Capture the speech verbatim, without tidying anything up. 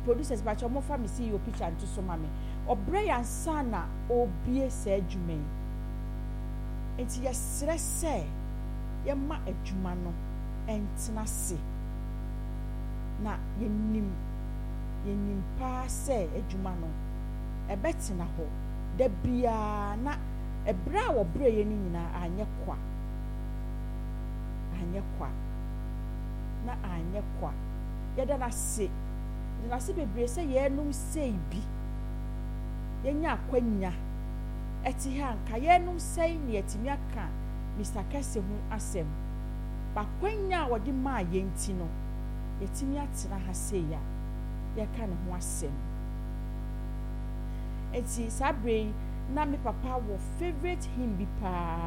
producers ba cho mo fa me see your picture and to so ma me obre ya nsa na obie se adwuma yi enti yesre se ye ma adwuma no entena se na yenim yenim pa se adwuma no ebetena ho da bia na ebra wo bre ye ni nyina anye kwa anye kwa na anye kwa yeda na se na se bebre se ye num sei bi yenya akwanya eti ha nka ye num sei ne etimi aka Mister Kese hu asem ba kwanya wodi ma ye nti no yetimi atira ha sei ya ye ka ne ho asem eti sabre na me papa wo favorite him bi pa